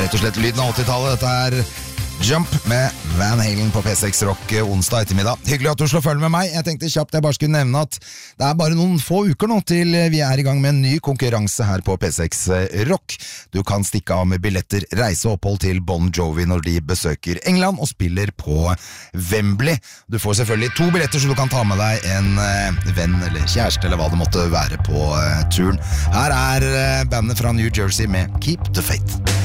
rett og slett lyden av 80-tallet. Dette Jump med Van Halen på P6 Rock onsdag ettermiddag. Hyggelig at du slår følge med meg. Jeg tenkte kjapt jeg bare skulle nevne at det bare noen få uker nå til vi I gang med en ny konkurranse her på P6 Rock. Du kan stikke av med billetter, reise og opphold til Bon Jovi når de besøker England og spiller på Wembley. Du får selvfølgelig 2 billetter så du kan ta med deg en venn eller kjæreste eller hva det måtte være på turen. Her bandet fra New Jersey med Keep the Faith.